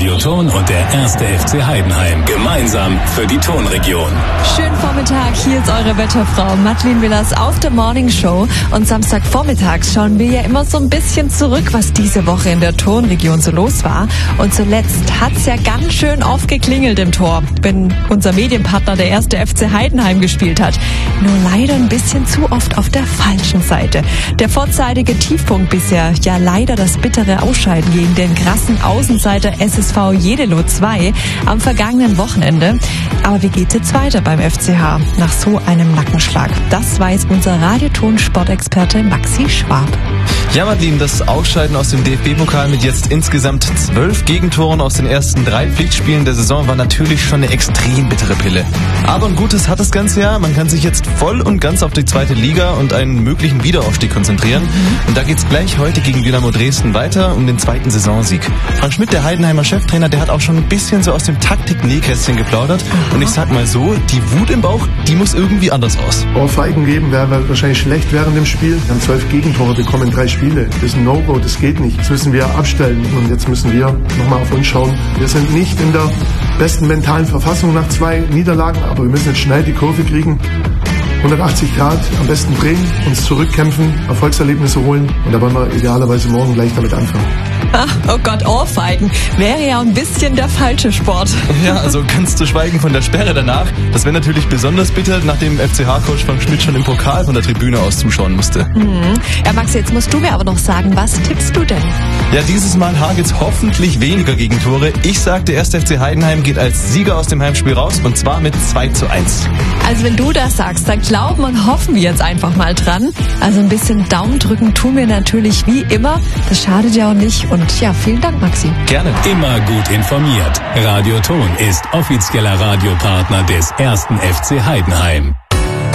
Radio Thon und der 1. FC Heidenheim. Gemeinsam für die Thonregion. Schönen Vormittag, hier ist eure Wetterfrau Madeleine Willers auf der Morning Show. Und Samstagvormittags schauen wir ja immer so ein bisschen zurück, was diese Woche in der Thonregion so los war. Und zuletzt hat's ja ganz schön oft geklingelt im Tor, wenn unser Medienpartner der 1. FC Heidenheim gespielt hat. Nur leider ein bisschen zu oft auf der falschen Seite. Der vorzeitige Tiefpunkt bisher, ja leider das bittere Ausscheiden gegen den krassen Außenseiter SSV Jedelo 2 am vergangenen Wochenende. Aber wie geht's jetzt weiter beim FCH nach so einem Nackenschlag? Das weiß unser Radioton-Sportexperte Maxi Schwab. Ja, Madeleine, das Ausscheiden aus dem DFB-Pokal mit jetzt insgesamt 12 Gegentoren aus den ersten 3 Pflichtspielen der Saison war natürlich schon eine extrem bittere Pille. Aber ein Gutes hat das Ganze ja. Man kann sich jetzt voll und ganz auf die zweite Liga und einen möglichen Wiederaufstieg konzentrieren. Und da geht's gleich heute gegen Dynamo Dresden weiter um den 2. Saisonsieg. Frank Schmidt, der Heidenheimer Cheftrainer, der hat auch schon ein bisschen so aus dem Taktik-Nähkästchen geplaudert. Und ich sag mal so, die Wut im Bauch, die muss irgendwie anders raus. Ohrfeigen geben wäre wahrscheinlich schlecht während dem Spiel. Wir haben 12 Gegentore bekommen in 3 Spiele. Das ist ein No-Go, das geht nicht. Das müssen wir abstellen. Und jetzt müssen wir nochmal auf uns schauen. Wir sind nicht in der besten mentalen Verfassung nach 2 Niederlagen, aber wir müssen jetzt schnell die Kurve kriegen. 180 Grad, am besten drehen, uns zurückkämpfen, Erfolgserlebnisse holen. Und da wollen wir idealerweise morgen gleich damit anfangen. Ach, oh Gott, Ohrfeigen wäre ja ein bisschen der falsche Sport. Ja, also ganz zu schweigen von der Sperre danach. Das wäre natürlich besonders bitter, nachdem FCH-Coach Frank Schmidt schon im Pokal von der Tribüne aus zuschauen musste. Ja, Maxi, jetzt musst du mir aber noch sagen, was tippst du denn? Ja, dieses Mal hagelt's hoffentlich weniger Gegentore. Ich sag, der 1. FC Heidenheim geht als Sieger aus dem Heimspiel raus und zwar mit 2:1. Also wenn du das sagst, dann glauben und hoffen wir jetzt einfach mal dran. Also ein bisschen Daumen drücken tun wir natürlich wie immer. Das schadet ja auch nicht. Und ja, vielen Dank, Maxi. Gerne. Immer gut informiert. Radio Thon ist offizieller Radiopartner des 1. FC Heidenheim.